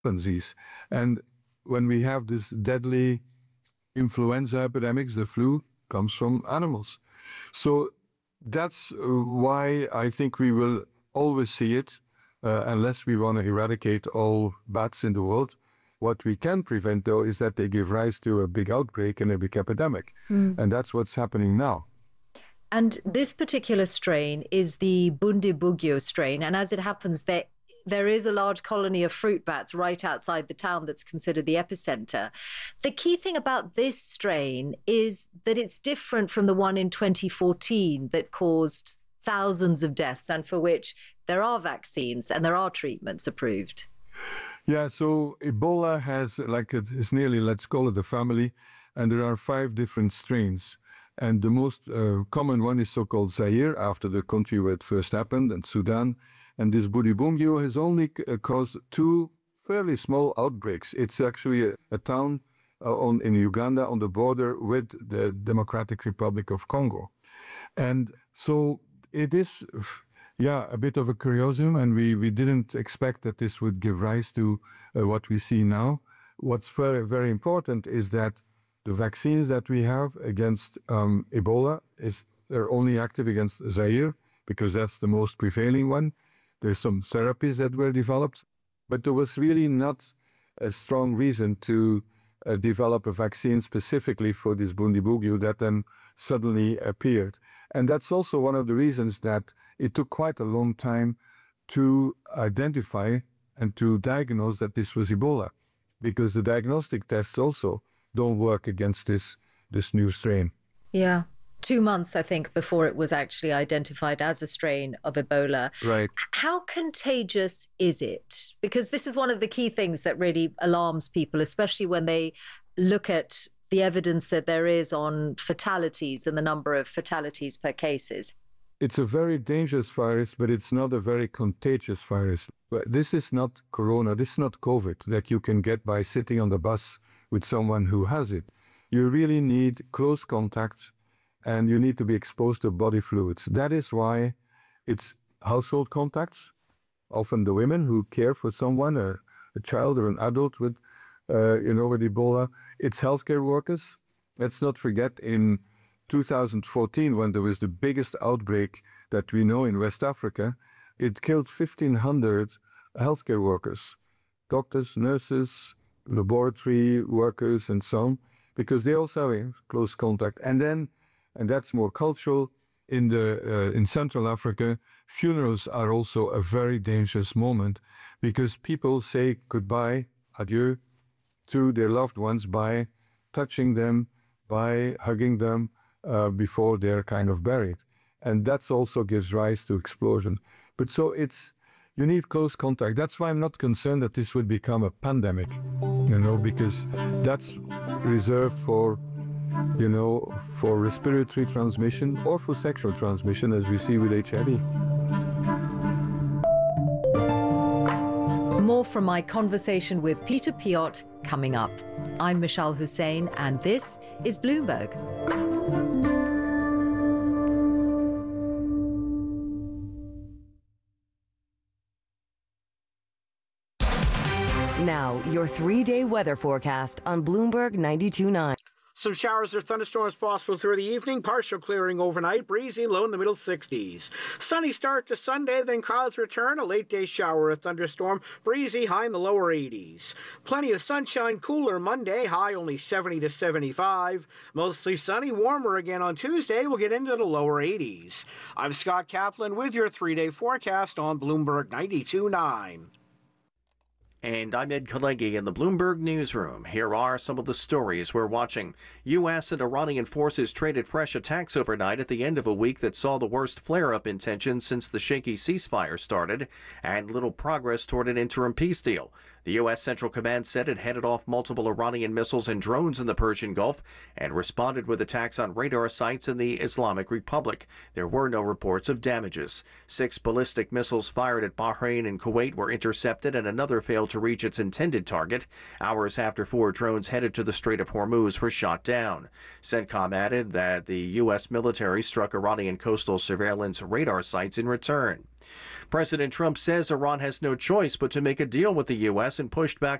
disease. And when we have this deadly influenza epidemics, the flu comes from animals. So that's why I think we will always see it, unless we want to eradicate all bats in the world. What we can prevent, though, is that they give rise to a big outbreak and a big epidemic. And that's what's happening now. And this particular strain is the Bundibugyo strain. And as it happens, there is a large colony of fruit bats right outside the town that's considered the epicenter. The key thing about this strain is that it's different from the one in 2014 that caused thousands of deaths and for which there are vaccines and there are treatments approved. Yeah, so Ebola has, it's nearly, let's call it a family, and there are 5 different strains. And the most common one is so-called Zaire, after the country where it first happened, and Sudan. And this Bundibugyo has only caused 2 fairly small outbreaks. It's actually a town in Uganda on the border with the Democratic Republic of Congo. And so it is, a bit of a curiosum, and we didn't expect that this would give rise to what we see now. What's very, very important is that the vaccines that we have against Ebola, they're only active against Zaire, because that's the most prevailing one. There's some therapies that were developed, but there was really not a strong reason to develop a vaccine specifically for this Bundibugyo that then suddenly appeared. And that's also one of the reasons that it took quite a long time to identify and to diagnose that this was Ebola, because the diagnostic tests also don't work against this new strain. Yeah. 2 months, I think, before it was actually identified as a strain of Ebola. Right. How contagious is it? Because this is one of the key things that really alarms people, especially when they look at the evidence that there is on fatalities and the number of fatalities per cases. It's a very dangerous virus, but it's not a very contagious virus. This is not corona, this is not COVID that you can get by sitting on the bus with someone who has it. You really need close contact, and you need to be exposed to body fluids. That is why it's household contacts, often the women who care for someone, a child or an adult with Ebola. It's healthcare workers. Let's not forget in 2014, when there was the biggest outbreak that we know in West Africa, it killed 1,500 healthcare workers, doctors, nurses, laboratory workers, and so on, because they also have close contact. And that's more cultural. In Central Africa, funerals are also a very dangerous moment, because people say goodbye, adieu, to their loved ones by touching them, by hugging them before they're kind of buried. And that also gives rise to explosion. But so you need close contact. That's why I'm not concerned that this would become a pandemic, because that's reserved for respiratory transmission or for sexual transmission, as we see with HIV. More from my conversation with Peter Piot coming up. I'm Michelle Hussein, and this is Bloomberg. Now, your 3-day weather forecast on Bloomberg 92.9. Some showers or thunderstorms possible through the evening. Partial clearing overnight. Breezy, low in the middle 60s. Sunny start to Sunday, then clouds return. A late day shower or thunderstorm. Breezy, high in the lower 80s. Plenty of sunshine. Cooler Monday, high only 70 to 75. Mostly sunny. Warmer again on Tuesday. We'll get into the lower 80s. I'm Scott Kaplan with your 3-day forecast on Bloomberg 92.9. And I'm Ed Kalegi in the Bloomberg Newsroom. Here are some of the stories we're watching. U.S. and Iranian forces traded fresh attacks overnight at the end of a week that saw the worst flare-up in tensions since the shaky ceasefire started, and little progress toward an interim peace deal. The U.S. Central Command said it headed off multiple Iranian missiles and drones in the Persian Gulf and responded with attacks on radar sites in the Islamic Republic. There were no reports of damages. 6 ballistic missiles fired at Bahrain and Kuwait were intercepted, and another failed to reach its intended target hours after 4 drones headed to the Strait of Hormuz were shot down. CENTCOM added that the U.S. military struck Iranian coastal surveillance radar sites in return. President Trump says Iran has no choice but to make a deal with the U.S. and pushed back